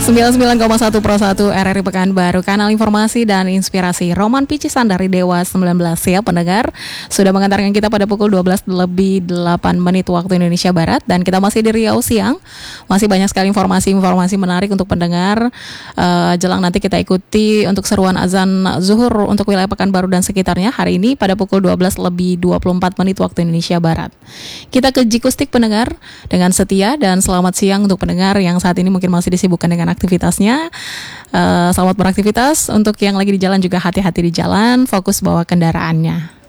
99,1 Pro 1 RRI Pekanbaru, kanal informasi dan inspirasi. Roman Picisan dari Dewa 19 ya pendengar, sudah mengantarkan kita pada pukul 12 lebih 8 menit waktu Indonesia Barat. Dan kita masih di Riau Siang. Masih banyak sekali informasi-informasi menarik untuk pendengar. Jelang nanti kita ikuti untuk seruan azan zuhur untuk wilayah Pekanbaru dan sekitarnya hari ini pada pukul 12 lebih 24 menit waktu Indonesia Barat. Kita ke Jikustik pendengar dengan setia, dan selamat siang untuk pendengar yang saat ini mungkin masih disibukkan dengan aktivitasnya. Selamat beraktivitas. Untuk yang lagi di jalan juga hati-hati di jalan, fokus bawa kendaraannya.